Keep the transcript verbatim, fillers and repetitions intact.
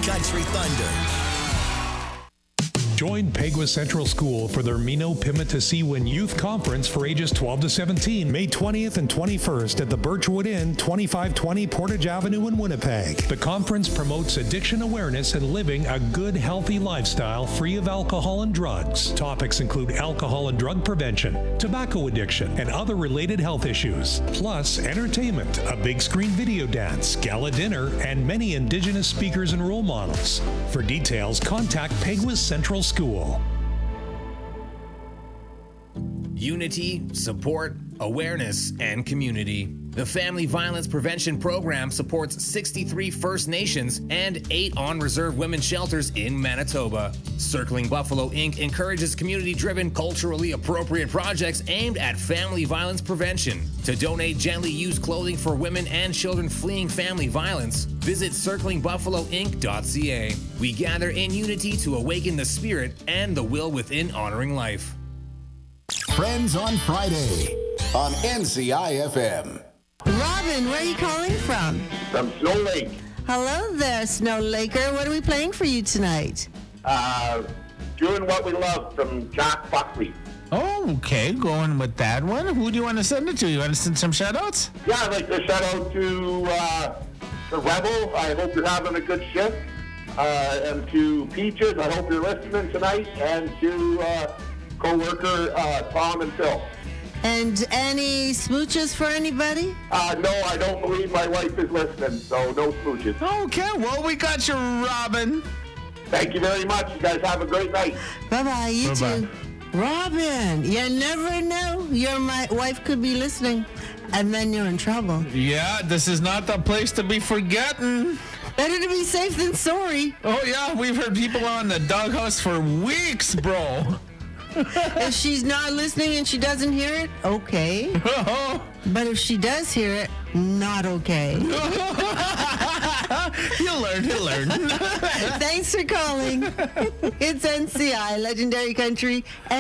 Country Thunder. Join Peguis Central School for their Mino Pimutasiwin Youth Conference for ages twelve to seventeen, May twentieth and twenty-first at the Birchwood Inn, twenty-five twenty Portage Avenue in Winnipeg. The conference promotes addiction awareness and living a good, healthy lifestyle free of alcohol and drugs. Topics include alcohol and drug prevention, tobacco addiction, and other related health issues. Plus, entertainment, a big screen video dance, gala dinner, and many Indigenous speakers and role models. For details, contact Peguis Central School. School. Unity, support, awareness, and community. The Family Violence Prevention Program supports sixty-three First Nations and eight on-reserve women's shelters in Manitoba. Circling Buffalo Incorporated encourages community-driven, culturally appropriate projects aimed at family violence prevention. To donate gently used clothing for women and children fleeing family violence, visit circling buffalo inc dot c a. We gather in unity to awaken the spirit and the will within honoring life. Friends on Friday on N C I F M. Robin, where are you calling from? From Snow Lake. Hello there, Snow Laker. What are we playing for you tonight? Uh, Doing What We Love from Jack Buckley. Oh, okay. Going with that one. Who do you want to send it to? You want to send some shout-outs? Yeah, I'd like to shout out to uh, the Rebel. I hope you're having a good shift. Uh, and to Peaches, I hope you're listening tonight. And to uh, co-worker uh, Tom and Phil. And any smooches for anybody? Uh, no, I don't believe my wife is listening, so no smooches. Okay, well, we got you, Robin. Thank you very much. You guys have a great night. Bye-bye. You Bye-bye. too. Robin, you never know. Your my wife could be listening, and then you're in trouble. Yeah, this is not the place to be forgetting. Better to be safe than sorry. Oh, yeah, we've heard people on the doghouse for weeks, bro. If she's not listening and she doesn't hear it, okay. But if she does hear it, not okay. He'll learn, he'll learn. Thanks for calling. It's N C I, Legendary Country.